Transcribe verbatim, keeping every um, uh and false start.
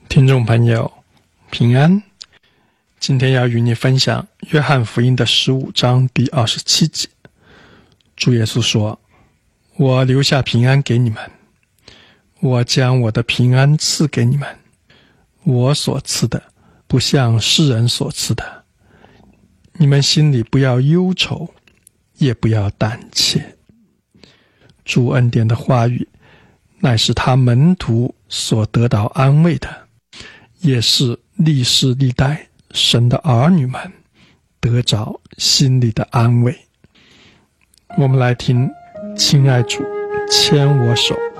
听众朋友平安，今天要与你分享约翰福音的十五章第二十七节。主耶稣说，我留下平安给你们，我将我的平安赐给你们，我所赐的不像世人所赐的，你们心里不要忧愁，也不要胆怯。主恩典的话语乃是他门徒所得到安慰的，也是历世历代神的儿女们得着心里的安慰。我们来听，亲爱主，牵我手，